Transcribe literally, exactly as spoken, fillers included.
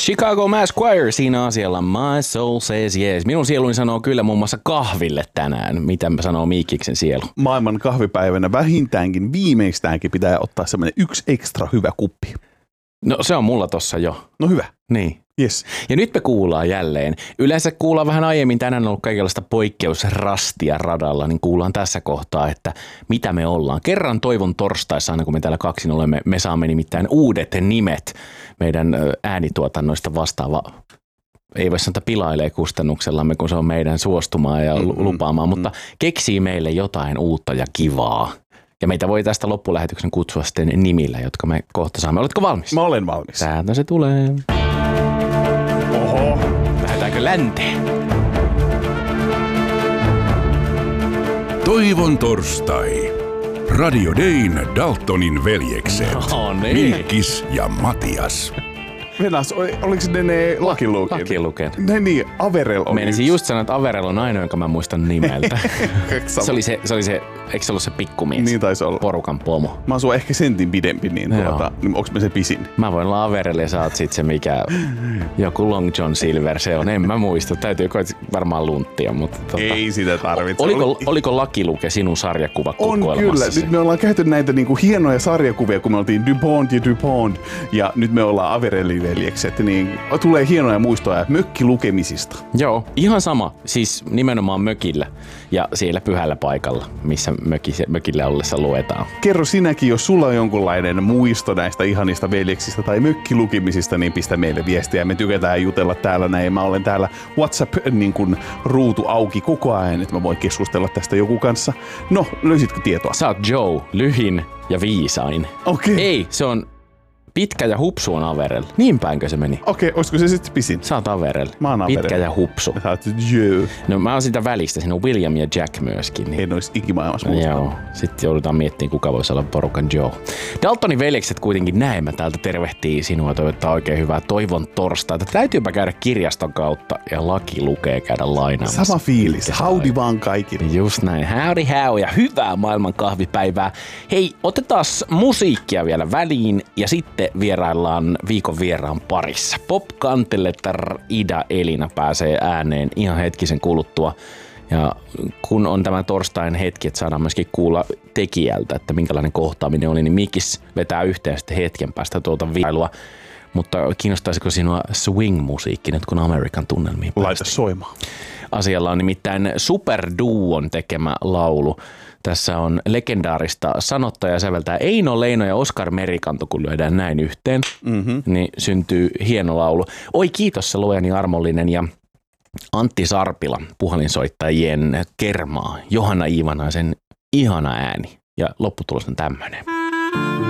Chicago Mass Choir siinä asialla My Soul Says Yes. Minun sieluni sanoo kyllä muun muassa kahville tänään. Mitä mä sanoo Miikiksen sielu? Maailman kahvipäivänä vähintäänkin, viimeistäänkin pitää ottaa semmoinen yksi ekstra hyvä kuppi. No se on mulla tossa jo. No hyvä. Niin. Yes. Ja nyt me kuullaan jälleen. Yleensä kuullaan vähän aiemmin, tänään on ollut kaikenlaista poikkeusrastia radalla, niin kuullaan tässä kohtaa, että mitä me ollaan. Kerran toivon torstaissa, aina kun me täällä kaksin olemme, me saamme nimittäin uudet nimet meidän äänituotannoista vastaava. Ei voi sanoa, että pilailee kustannuksellamme, kun se on meidän suostumaa ja mm-hmm. lupaamaan, mutta keksii meille jotain uutta ja kivaa. Ja meitä voi tästä loppulähetyksen kutsua sitten nimillä, jotka me kohta saamme. Oletko valmis? Mä olen valmis. Täältä se tulee. Oho. Lähdetäänkö länteen? Toivon torstai. Radio Dayn Daltonin veljekset. No niin. Miikis ja Matias. Venas, oliko ne ne Lucky Luken? Lucky Luken. Ne niin, Averell on Meinasin just sanoa, että Averell on ainoa, jonka mä muistan nimeltä. se, oli se, se oli se, eikö se ollut se pikkumies? Niin taisi olla. Porukan pomo. Mä oon sua ehkä sentin pidempi, niin tuota, niin onks mä se pisin? Mä voin olla Averell ja sä oot sit se mikä, joku Long John Silver se on, en mä muista. Täytyy varmaan lunttia, mutta tota, ei sitä tarvitse. Oliko, oliko Lucky Luke sinun sarjakuvakokoelmassa? On kyllä. Nyt me ollaan käyty näitä niinku hienoja sarjakuvia, kun me oltiin DuPont ja DuPont ja nyt me ollaan Averellin veljekset, niin tulee hienoja muistoja mökkilukemisista. Joo, ihan sama. Siis nimenomaan mökillä ja siellä pyhällä paikalla, missä möki, mökillä ollessa luetaan. Kerro sinäkin, jos sulla on jonkunlainen muisto näistä ihanista veljeksistä tai mökkilukemisista, niin pistä meille viestiä. Me tykätään jutella täällä näin. Mä olen täällä WhatsApp-ruutu auki koko ajan, että mä voin keskustella tästä joku kanssa. No, löysitkö tietoa? Sä oot Joe, lyhin ja viisain. Okei. Okay. Ei, se on pitkä ja hupsu on Averell. Niin päinkö se meni? Okei, okay, olisiko se sitten pisin? Sä oot Averell. Mä oon Averell. Pitkä ja hupsu. Sä oot Joe. No mä oon sitä välistä. Siinä on William ja Jack myöskin. Niin. En ois ikimaailmassa no, muistanut. Joo. Sitten joudutaan miettimään, kuka voisi olla porukan Joe. Daltonin veljekset kuitenkin näemmä täältä tervehtii sinua. Toivottaa oikein hyvää toivon torstaita. Täytyypä käydä kirjaston kautta ja Lucky lukee käydä lainaamassa. Sama fiilis. Howdy vaan kaikille. Just näin. Howdy how ja hyvää maailman kahvipäivää. Hei, otetaan musiikkia vielä väliin ja sitten vieraillaan viikon vieraan parissa. Pop Kantellettar Ida Elina pääsee ääneen ihan hetkisen kuluttua. Ja kun on tämä torstain hetki, että saadaan myöskin kuulla tekijältä, että minkälainen kohtaaminen oli, niin Mikis vetää yhteen sitten hetken päästä tuota vierailua. Mutta kiinnostaisiko sinua swing-musiikki nyt, kun Amerikan tunnelmiin päästä? Laita soimaan. Asialla on nimittäin Superduon tekemä laulu. Tässä on legendaarista sanottaja ja säveltää Eino Leino ja Oskar Merikanto, kun lyödään näin yhteen, mm-hmm. niin syntyy hieno laulu. Oi kiitos se luojani armollinen ja Antti Sarpila, puhelinsoittajien kermaa, Johanna Iivanaisen ihana ääni ja lopputulos on tämmöinen.